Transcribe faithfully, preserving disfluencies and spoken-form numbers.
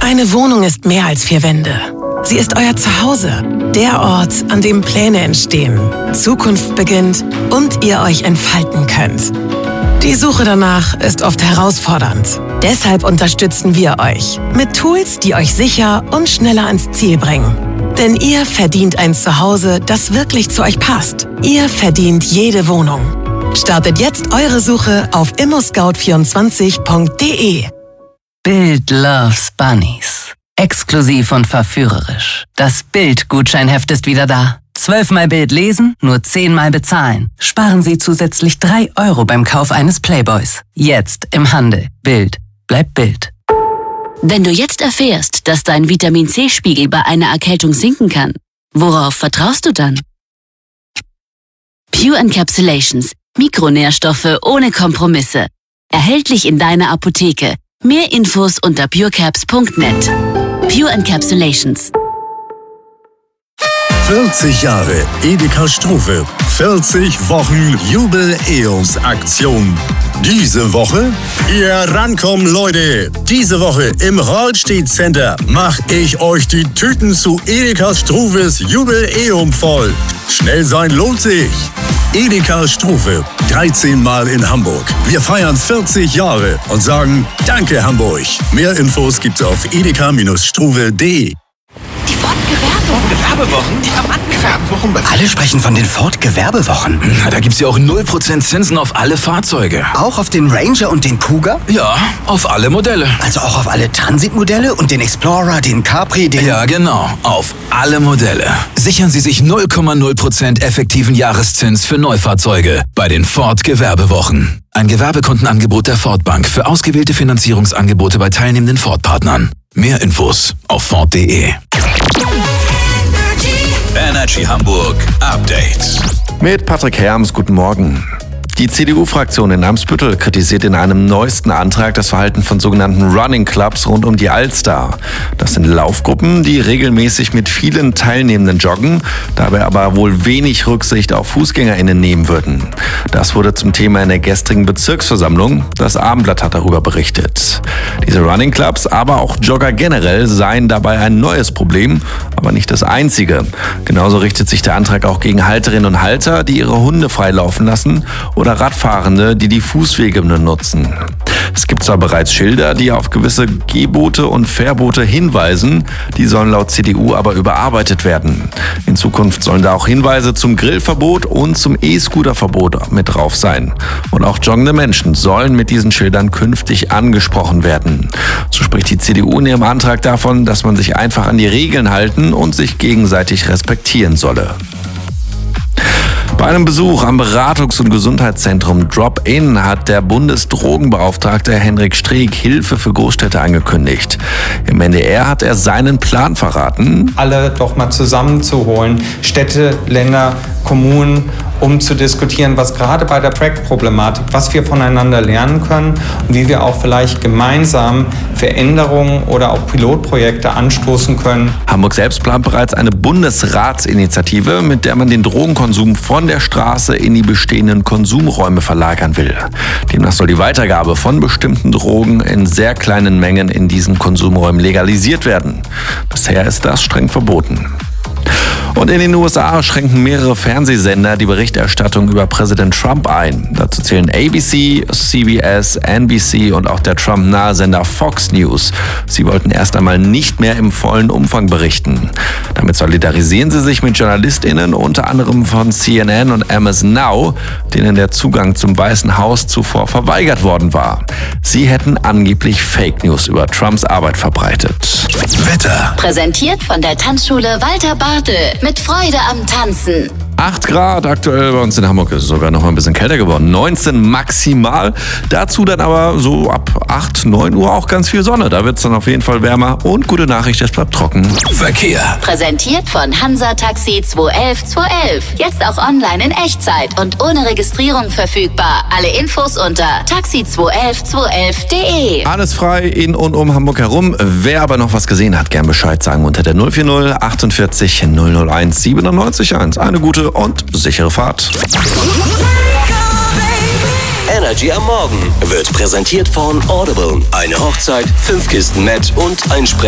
Eine Wohnung ist mehr als vier Wände. Sie ist euer Zuhause, der Ort, an dem Pläne entstehen, Zukunft beginnt und ihr euch entfalten könnt. Die Suche danach ist oft herausfordernd. Deshalb unterstützen wir euch mit Tools, die euch sicher und schneller ans Ziel bringen. Denn ihr verdient ein Zuhause, das wirklich zu euch passt. Ihr verdient jede Wohnung. Startet jetzt eure Suche auf immoscout vierundzwanzig punkt de. Bild loves Bunnies. Exklusiv und verführerisch. Das Bild-Gutscheinheft ist wieder da. Zwölfmal Bild lesen, nur zehnmal bezahlen. Sparen Sie zusätzlich drei Euro beim Kauf eines Playboys. Jetzt im Handel. Bild. Bleibt Bild. Wenn du jetzt erfährst, dass dein Vitamin-C-Spiegel bei einer Erkältung sinken kann, worauf vertraust du dann? Pure Encapsulations. Mikronährstoffe ohne Kompromisse. Erhältlich in deiner Apotheke. Mehr Infos unter purecaps punkt net. Pure Encapsulations. vierzig Jahre Edeka Struve. vierzig Wochen Jubiläumsaktion. Diese Woche, ihr rankommen, Leute. Diese Woche im Hallstedt Center mach ich euch die Tüten zu Edeka Struves Jubiläum voll. Schnell sein lohnt sich. Edeka Struve, dreizehn Mal in Hamburg. Wir feiern vierzig Jahre und sagen Danke Hamburg. Mehr Infos gibt's auf edeka Struve punkt de. Die Ford-Gewerbewochen. Gewerbewochen? Die Gewerbewochen? Alle sprechen von den Ford-Gewerbewochen. Na, da gibt's ja auch null Prozent Zinsen auf alle Fahrzeuge. Auch auf den Ranger und den Kuga? Ja, auf alle Modelle. Also auch auf alle Transit-Modelle und den Explorer, den Capri, den... Ja, genau. Auf alle Modelle. Sichern Sie sich null Komma null Prozent effektiven Jahreszins für Neufahrzeuge bei den Ford-Gewerbewochen. Ein Gewerbekundenangebot der Ford Bank für ausgewählte Finanzierungsangebote bei teilnehmenden Ford-Partnern. Mehr Infos auf ford punkt de. Energy Hamburg Update. Mit Patrick Herms, guten Morgen. Die C D U-Fraktion in Eimsbüttel kritisiert in einem neuesten Antrag das Verhalten von sogenannten Running Clubs rund um die Alster. Das sind Laufgruppen, die regelmäßig mit vielen Teilnehmenden joggen, dabei aber wohl wenig Rücksicht auf FußgängerInnen nehmen würden. Das wurde zum Thema in der gestrigen Bezirksversammlung. Das Abendblatt hat darüber berichtet. Diese Running Clubs, aber auch Jogger generell, seien dabei ein neues Problem, aber nicht das einzige. Genauso richtet sich der Antrag auch gegen Halterinnen und Halter, die ihre Hunde freilaufen lassen, oder Radfahrende, die die Fußwege nutzen. Es gibt zwar bereits Schilder, die auf gewisse Gebote und Verbote hinweisen, die sollen laut C D U aber überarbeitet werden. In Zukunft sollen da auch Hinweise zum Grillverbot und zum E-Scooter-Verbot mit drauf sein. Und auch joggende Menschen sollen mit diesen Schildern künftig angesprochen werden. So spricht die C D U in ihrem Antrag davon, dass man sich einfach an die Regeln halten und sich gegenseitig respektieren solle. Bei einem Besuch am Beratungs- und Gesundheitszentrum Drop-In hat der Bundesdrogenbeauftragte Henrik Streeck Hilfe für Großstädte angekündigt. Im N D R hat er seinen Plan verraten. Alle doch mal zusammenzuholen, Städte, Länder, Kommunen, um zu diskutieren, was gerade bei der Crack-Problematik, was wir voneinander lernen können und wie wir auch vielleicht gemeinsam Veränderungen oder auch Pilotprojekte anstoßen können. Hamburg selbst plant bereits eine Bundesratsinitiative, mit der man den Drogenkonsum von der Straße in die bestehenden Konsumräume verlagern will. Demnach soll die Weitergabe von bestimmten Drogen in sehr kleinen Mengen in diesen Konsumräumen legalisiert werden. Bisher ist das streng verboten. Und in den U S A schränken mehrere Fernsehsender die Berichterstattung über Präsident Trump ein. Dazu zählen A B C, C B S, N B C und auch der Trump-nahe Sender Fox News. Sie wollten erst einmal nicht mehr im vollen Umfang berichten. Damit solidarisieren sie sich mit JournalistInnen, unter anderem von C N N und M S Now, denen der Zugang zum Weißen Haus zuvor verweigert worden war. Sie hätten angeblich Fake News über Trumps Arbeit verbreitet. Wetter. Präsentiert von der Tanzschule Walter Bartel. Mit Freude am Tanzen. acht Grad aktuell bei uns in Hamburg, ist sogar noch mal ein bisschen kälter geworden. neunzehn maximal. Dazu dann aber so ab acht, neun Uhr auch ganz viel Sonne. Da wird es dann auf jeden Fall wärmer. Und gute Nachricht, es bleibt trocken. Verkehr. Präsentiert von Hansa Taxi zwei elf zwei elf. Jetzt auch online in Echtzeit und ohne Registrierung verfügbar. Alle Infos unter taxi zwei elf zwei elf punkt de. Alles frei in und um Hamburg herum. Wer aber noch was gesehen hat, gern Bescheid sagen unter der null vier null achtundvierzig null null eins siebenundneunzig eins. Eine gute und sichere Fahrt. Energy am Morgen wird präsentiert von Audible. Eine Hochzeit, fünf Kisten Met und ein Spray